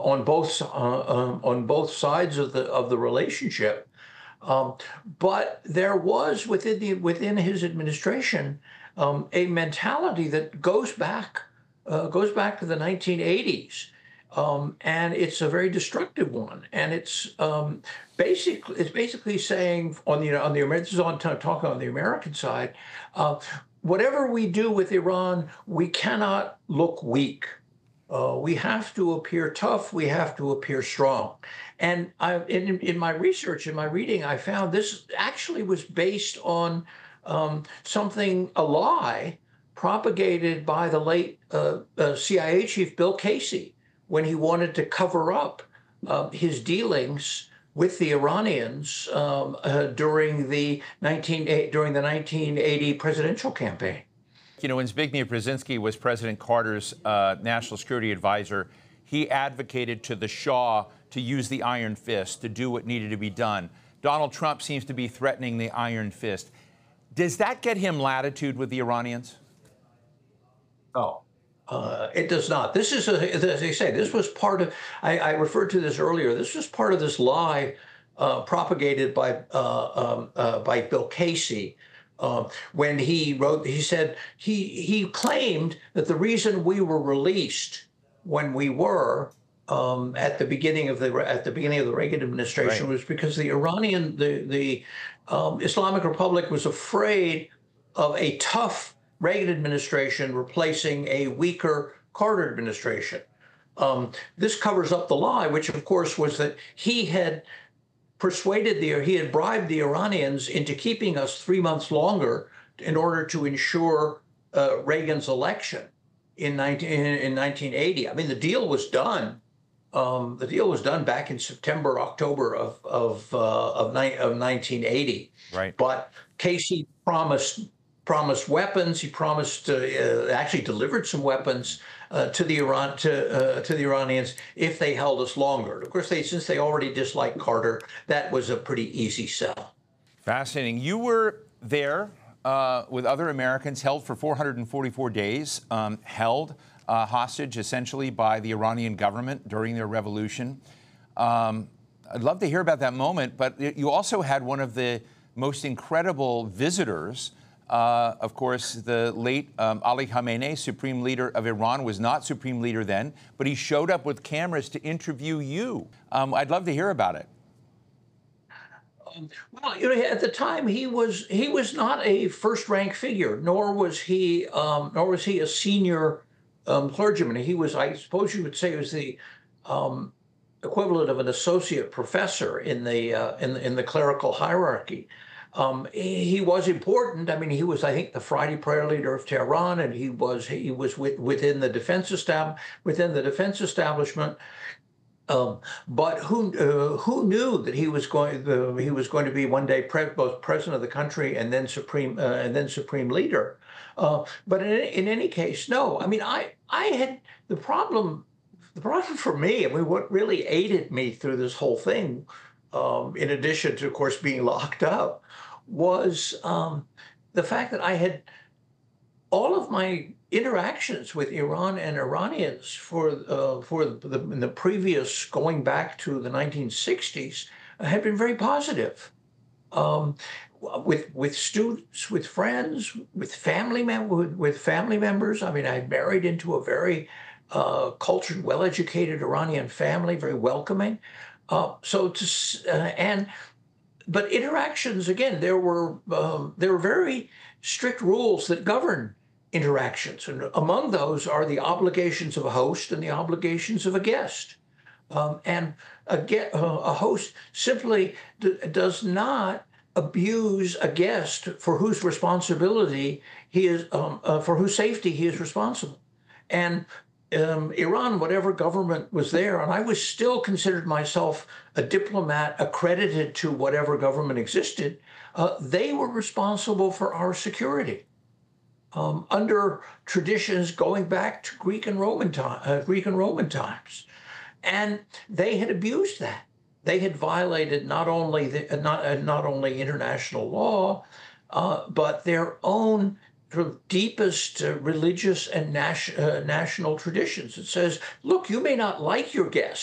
on both sides of the relationship. Um, but there was within his administration a mentality that goes back to the 1980s, and it's a very destructive one. And it's basically saying this is on talking on the American side, uh, whatever we do with Iran, we cannot look weak. We have to appear tough. We have to appear strong. And in my research, in my reading, I found this actually was based on a lie propagated by the late CIA chief Bill Casey when he wanted to cover up his dealings with the Iranians during the 1980 presidential campaign. You know, when Zbigniew Brzezinski was President Carter's national security advisor, he advocated to the Shah to use the iron fist, to do what needed to be done. Donald Trump seems to be threatening the iron fist. Does that get him latitude with the Iranians? No, it does not. This is, as I say, this was part of, I referred to this earlier, this was part of this lie propagated by Bill Casey. When he said he claimed that the reason we were released when we were at the beginning of the Reagan administration, Right. was because the Islamic Republic was afraid of a tough Reagan administration replacing a weaker Carter administration. This covers up the lie, which of course was that he had bribed the Iranians into keeping us 3 months longer in order to ensure Reagan's election in 1980. I mean, the deal was done. The deal was done back in September, October of 1980. Right. But Casey promised weapons. He promised actually delivered some weapons to the Iranians if they held us longer. Of course, since they already disliked Carter, that was a pretty easy sell. Fascinating. You were there with other Americans, held for 444 days, held hostage essentially by the Iranian government during their revolution. I'd love to hear about that moment, but you also had one of the most incredible visitors. Of course, the late Ali Khamenei, supreme leader of Iran, was not supreme leader then, but he showed up with cameras to interview you. I'd love to hear about it. Well, at the time he was not a first-rank figure, nor was he a senior clergyman. He was, I suppose you would say, was the equivalent of an associate professor in the clerical hierarchy. He was important. I mean, he was, I think, the Friday prayer leader of Tehran, and he was within the defense establishment. But who knew that he was going to be one day both president of the country and then supreme leader? But in any case, no. I mean, I had the problem. The problem for me, I mean, what really aided me through this whole thing, in addition to, of course, being locked up, was the fact that I had all of my interactions with Iran and Iranians in the previous, going back to the 1960s, had been very positive. With students, with friends, with family members. I mean, I married into a very cultured, well-educated Iranian family, very welcoming. But interactions, again, there were very strict rules that govern interactions, and among those are the obligations of a host and the obligations of a guest. And a host simply does not abuse a guest for whose responsibility for whose safety he is responsible. And Iran, whatever government was there, and I was still considered myself a diplomat accredited to whatever government existed, they were responsible for our security under traditions going back to Greek and Roman times. And they had abused that. They had violated not only international law, but their own sort of deepest religious and national traditions. It says, look, you may not like your guests.